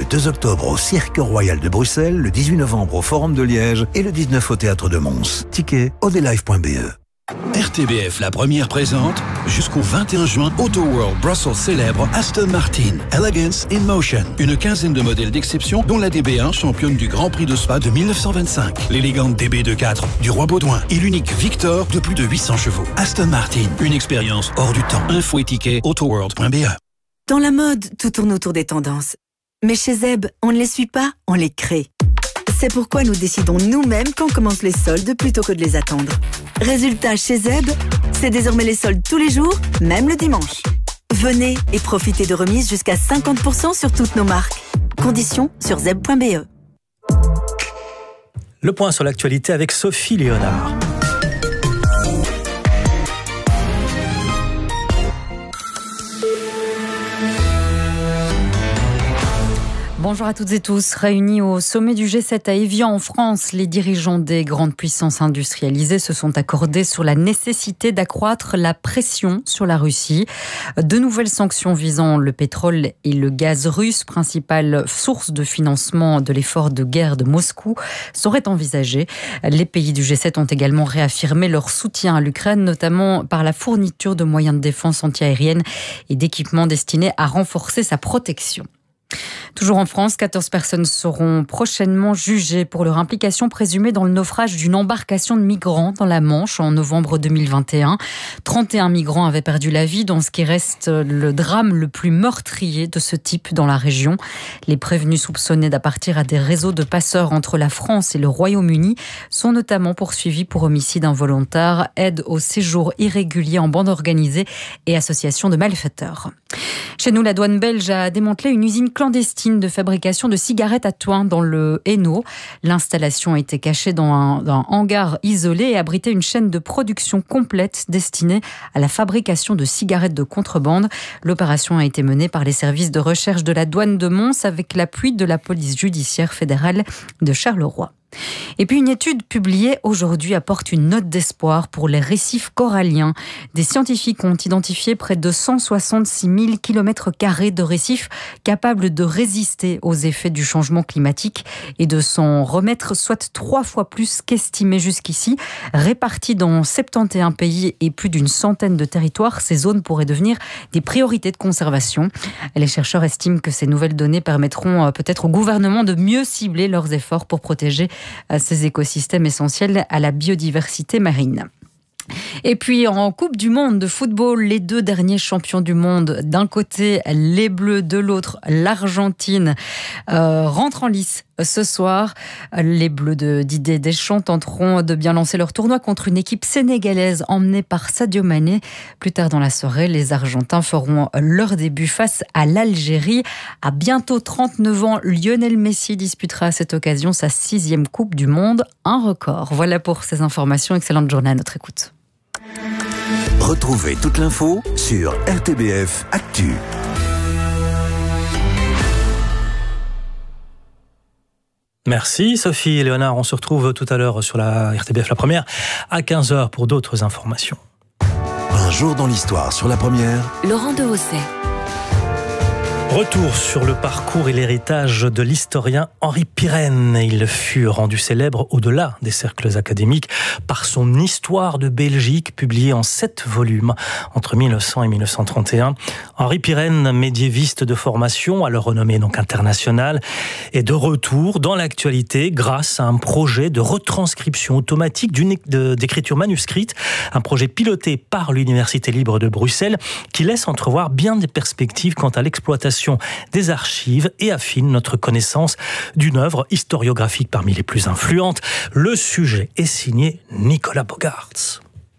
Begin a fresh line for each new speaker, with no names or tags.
2 octobre au Cirque Royal de Bruxelles, le 18 novembre au Forum de Liège et le 19 au Théâtre de Mons. Ticket odelive.be.
RTBF La Première présente jusqu'au 21 juin Auto World Brussels célèbre Aston Martin Elegance in Motion. Une quinzaine de modèles d'exception dont la DB1 championne du Grand Prix de Spa de 1925, l'élégante DB24 du Roi Baudouin et l'unique Victor de plus de 800 chevaux. Aston Martin, une expérience hors du temps. Info et tickets autoworld.be.
Dans la mode, tout tourne autour des tendances. Mais chez Zeb, on ne les suit pas, on les crée. C'est pourquoi nous décidons nous-mêmes quand commencent les soldes plutôt que de les attendre. Résultat, chez Zeb, c'est désormais les soldes tous les jours, même le dimanche. Venez et profitez de remises jusqu'à 50% sur toutes nos marques. Conditions sur zeb.be.
Le point sur l'actualité avec Sophie Léonard.
Bonjour à toutes et tous. Réunis au sommet du G7 à Évian en France, les dirigeants des grandes puissances industrialisées se sont accordés sur la nécessité d'accroître la pression sur la Russie. De nouvelles sanctions visant le pétrole et le gaz russe, principale source de financement de l'effort de guerre de Moscou, seraient envisagées. Les pays du G7 ont également réaffirmé leur soutien à l'Ukraine, notamment par la fourniture de moyens de défense antiaérienne et d'équipements destinés à renforcer sa protection. Toujours en France, 14 personnes seront prochainement jugées pour leur implication présumée dans le naufrage d'une embarcation de migrants dans la Manche en novembre 2021. 31 migrants avaient perdu la vie dans ce qui reste le drame le plus meurtrier de ce type dans la région. Les prévenus soupçonnés d'appartenir à des réseaux de passeurs entre la France et le Royaume-Uni sont notamment poursuivis pour homicide involontaire, aide au séjour irrégulier en bande organisée et association de malfaiteurs. Chez nous, la douane belge a démantelé une usine clandestine de fabrication de cigarettes à Thoin dans le Hainaut. L'installation a été cachée dans un hangar isolé et abritait une chaîne de production complète destinée à la fabrication de cigarettes de contrebande. L'opération a été menée par les services de recherche de la douane de Mons avec l'appui de la police judiciaire fédérale de Charleroi. Et puis une étude publiée aujourd'hui apporte une note d'espoir pour les récifs coralliens. Des scientifiques ont identifié près de 166 000 km² de récifs capables de résister aux effets du changement climatique et de s'en remettre soit 3 fois plus qu'estimé jusqu'ici. Répartis dans 71 pays et plus d'une centaine de territoires, ces zones pourraient devenir des priorités de conservation. Les chercheurs estiment que ces nouvelles données permettront peut-être au gouvernement de mieux cibler leurs efforts pour protéger ces écosystèmes essentiels à la biodiversité marine. Et puis en Coupe du Monde de football, les 2 derniers champions du monde, d'un côté les Bleus, de l'autre l'Argentine, rentrent en lice ce soir. Les Bleus de Didier Deschamps tenteront de bien lancer leur tournoi contre une équipe sénégalaise emmenée par Sadio Mané. Plus tard dans la soirée, les Argentins feront leur début face à l'Algérie. À bientôt 39 ans, Lionel Messi disputera à cette occasion sa 6e Coupe du Monde, un record. Voilà pour ces informations. Excellente journée à notre écoute.
Retrouvez toute l'info sur RTBF Actu.
Merci Sophie et Léonard. On se retrouve tout à l'heure sur la RTBF La Première à 15h pour d'autres informations.
Un jour dans l'histoire sur La Première.
Laurent Dehaussais.
Retour sur le parcours et l'héritage de l'historien Henri Pirenne. Il fut rendu célèbre au-delà des cercles académiques par son Histoire de Belgique, publiée en 7 volumes entre 1900 et 1931. Henri Pirenne, médiéviste de formation, à leur renommée donc internationale, est de retour dans l'actualité grâce à un projet de retranscription automatique d'écriture manuscrite, un projet piloté par l'Université libre de Bruxelles qui laisse entrevoir bien des perspectives quant à l'exploitation des archives et affine notre connaissance d'une œuvre historiographique parmi les plus influentes. Le sujet est signé Nicolas Bogaerts.